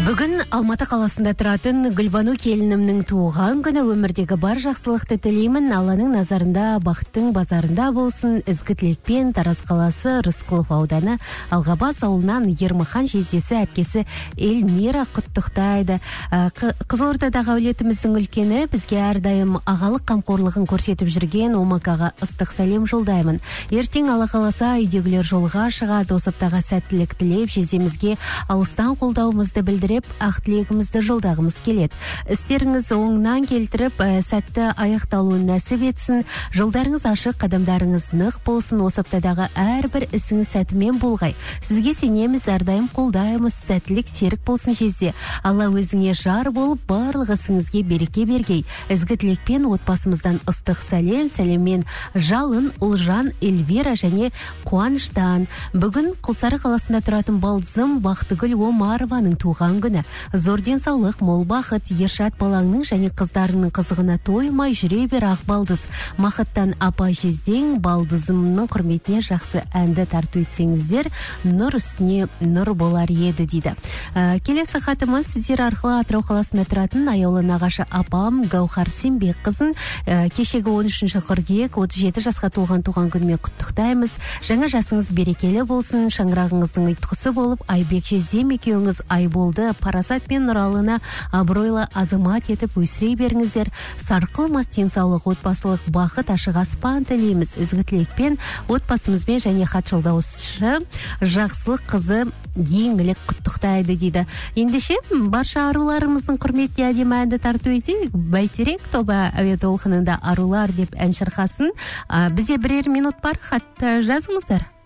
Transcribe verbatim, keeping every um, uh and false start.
Бүгін Алматы қаласында тұратын Гүлбану келінімнің туған күні. Өмірдегі бар жақсылықты тілеймін. Алланың назарында, бақыттың базарында болсын. Ізгі тілекпен Тараз қаласы Рысқұлов ауданы Алғабас ауылынан Ермахан жездесі әпкесі Эльмира құттықтайды. Қызылордадағы әулетіміздің үлкені бізге әрдайым ағалық қамқорлығын көрсетіп жүрген Омакаға ыстық сәлем жолдаймын. Ертең Алла қаласа үйдегілер жолға шығады. Осыптаға сәттілік тілеп, жездемізге алыстан қолдауымызды білдіріп, ақ тілегімізді жолдағымыз келеді. Істеріңіз оңынан келтіріп, сәтті аяқталуын нәсіп етсін. Жолдарыңыз ашық, қадамдарыңыз нық болсын. Осы аптадағы әрбір ісіңіз сәтімен болғай. Сізге сенеміз, әрдайым қолдаймыз. Сәттілік серік болсын жезде. Алла өзіңе жар болып, барлық ісіңізге береке бергей. Ізгі тілекпен отбасымыздан ыстық сәлем, сәлеммен Жалын, Ұлжан, Эльвира және Қуаныштан. Бүгін Құлсары қаласында тұратын балдызым Бақтыгүл Омарованың туған күні. Зор денсаулық, мол бақыт, Ершат балаңның және қыздарының қызығына тоймай жүре бер ақ балдыз. Мақыттан апа жездең балдызымның құрметіне жақсы әнді тарту етсеңіздер, нұр үстіне нұр болар еді дейді. Ә, келесі хатымыз сіздер арқылы Атырау қаласында тұратын аяулы нағашы апам Гаухар Симбек қызын ә, кешегі он үшінші қыркүйек отыз жеті жасқа толған туған күнімен құттықтаймыз. Жаңа жасыңыз берекелі болсын, шаңырағыңыздың ұйытқысы болып, Айбек жездем екеуіңіз ай болды. Парасат пен нұралына абыройлы азамат етіп өсіре беріңіздер. Сарқылмас денсаулық, отбасылық бақыт, ашық аспан тілейміз. Ізгі тілекпен отбасымызбен және хат жолдаушы жақсылық қызы еңілік құттықтайды дейді. Ендеше барша аруларымыздың құрметіне әдемі әнді тарту етейік. Бәйтерек тобы әуе толқынында арулар деп ән шырқасын. Бізде бірер минут бар, хат жазыңыздар.